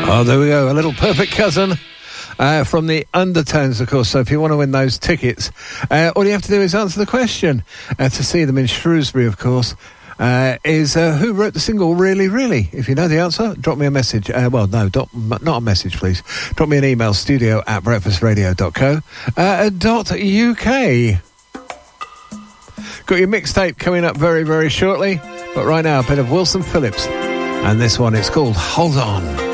Oh, there we go. A little Perfect Cousin from the Undertones, of course. So if you want to win those tickets, all you have to do is answer the question. To see them in Shrewsbury, of course, is who wrote the single Really, Really? If you know the answer, drop me a message. Not a message, please. Drop me an email, studio@breakfastradio.co.uk. Got your mixtape coming up very, very shortly. But right now, a bit of Wilson Phillips. And this one, it's called Hold On.